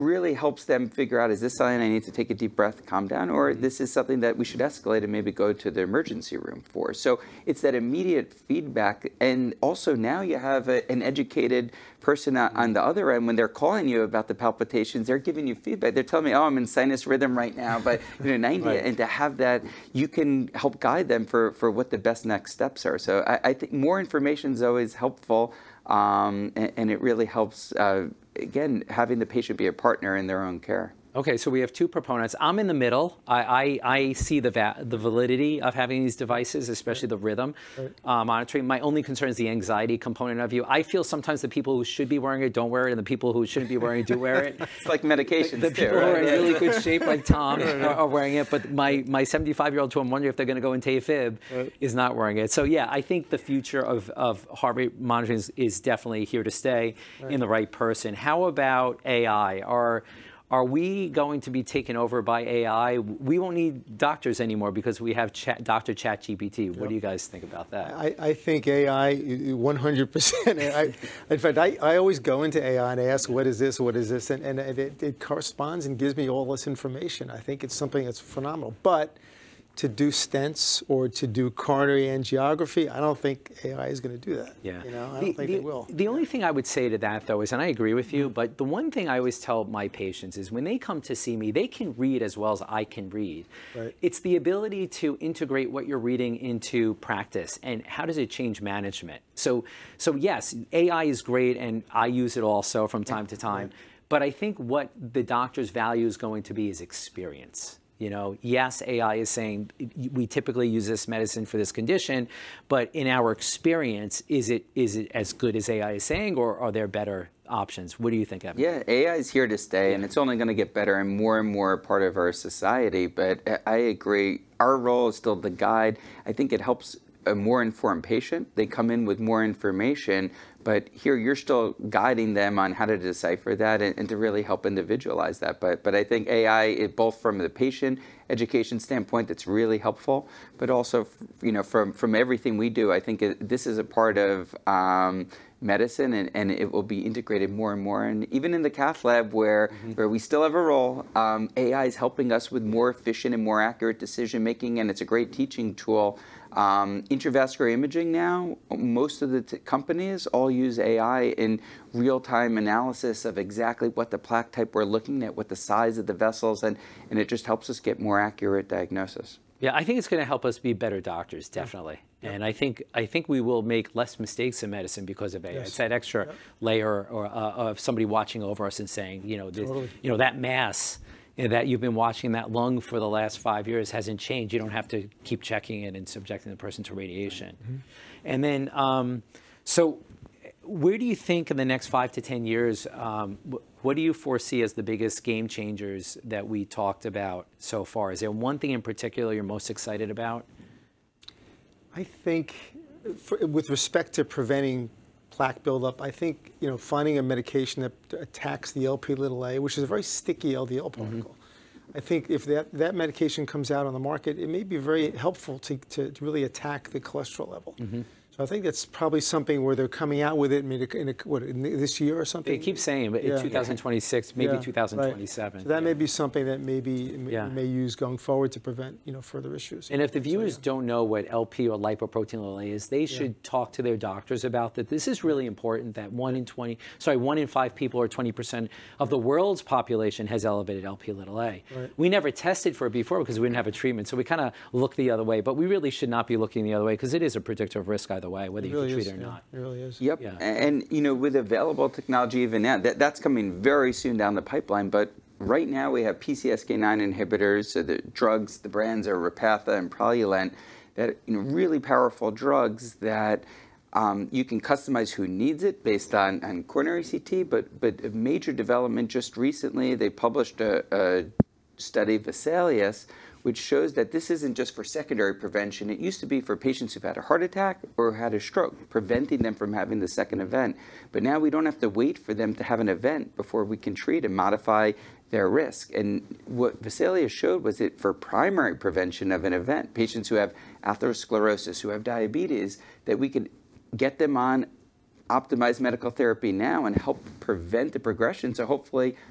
really helps them figure out, is this something I need to take a deep breath, calm down, or this is something that we should escalate and maybe go to the emergency room for. So it's that immediate feedback. And also now you have an educated person on the other end. When they're calling you about the palpitations, they're giving you feedback. They're telling me, oh, I'm in sinus rhythm right now, but 90. Right. And to have that, you can help guide them for what the best next steps are. So I think more information is always helpful, and it really helps, again, having the patient be a partner in their own care. Okay, so we have two proponents. I'm in the middle. I see the validity of having these devices, especially the rhythm monitoring. My only concern is the anxiety component of you. I feel sometimes the people who should be wearing it don't wear it, and the people who shouldn't be wearing it do wear it. It's like medications The too, people who are in right? really good shape, like Tom, are wearing it. But my 75-year-old, who I'm wondering if they're going to go into AFib, is not wearing it. So yeah, I think the future of heart rate monitoring is definitely here to stay in the right person. How about AI? Are we going to be taken over by AI? We won't need doctors anymore because we have Dr. ChatGPT. What do you guys think about that? I think AI, 100%. In fact, I always go into AI and ask, what is this, and it corresponds and gives me all this information. I think it's something that's phenomenal. But to do stents or to do coronary angiography, I don't think AI is going to do that. Yeah. You know, I don't think they will. The only thing I would say to that, though, is, and I agree with you, but the one thing I always tell my patients is when they come to see me, they can read as well as I can read. Right. It's the ability to integrate what you're reading into practice, and how does it change management? So yes, AI is great, and I use it also from time to time, but I think what the doctor's value is going to be is experience. You know, yes, AI is saying we typically use this medicine for this condition, but in our experience, is it as good as AI is saying, or are there better options? What do you think, Evan? Yeah, AI is here to stay, and it's only going to get better and more a part of our society. But I agree, our role is still to guide. I think it helps a more informed patient. They come in with more information, but here you're still guiding them on how to decipher that and to really help individualize that. But I think AI, both from the patient education standpoint, that's really helpful, but also from everything we do, I think this is a part of medicine, and it will be integrated more and more. And even in the cath lab, where we still have a role, AI is helping us with more efficient and more accurate decision making, and it's a great teaching tool. Intravascular imaging now, most of the companies all use AI in real-time analysis of exactly what the plaque type we're looking at, what the size of the vessels, and it just helps us get more accurate diagnosis. Yeah, I think it's going to help us be better doctors, definitely. Yeah. And I think we will make less mistakes in medicine because of AI. Yes. It's that extra layer of somebody watching over us and saying, that mass that you've been watching, that lung for the last 5 years hasn't changed. You don't have to keep checking it and subjecting the person to radiation. And then, so where do you think in the next 5 to 10 years, what do you foresee as the biggest game changers that we talked about so far? Is there one thing in particular you're most excited about? I think, with respect to preventing plaque buildup, I think finding a medication that attacks the Lp(a), which is a very sticky LDL particle. I think if that medication comes out on the market, it may be very helpful to really attack the cholesterol level. So I think that's probably something where they're coming out with it in this year or something. They keep saying, but in 2026, maybe 2027. Right. So that may be something that maybe may use going forward to prevent further issues. And if the viewers don't know what LP or lipoprotein(a) is, they should talk to their doctors about that. This is really important that 1 in 5 people, or 20% of the world's population, has elevated Lp(a). Right. We never tested for it before because we didn't have a treatment, so we kind of look the other way. But we really should not be looking the other way because it is a predictor of risk either way, whether you can treat it or not. It really is. Yep. Yeah. And with available technology even now, that's coming very soon down the pipeline. But right now we have PCSK9 inhibitors, so the drugs, the brands are Repatha and Praluent, that really powerful drugs that you can customize who needs it based on coronary CT. But a major development just recently, they published a study, Vesalius, which shows that this isn't just for secondary prevention. It used to be for patients who've had a heart attack or had a stroke, preventing them from having the second event. But now we don't have to wait for them to have an event before we can treat and modify their risk. And what Vesalius showed was that for primary prevention of an event, patients who have atherosclerosis, who have diabetes, that we could get them on optimized medical therapy now and help prevent the progression. So hopefully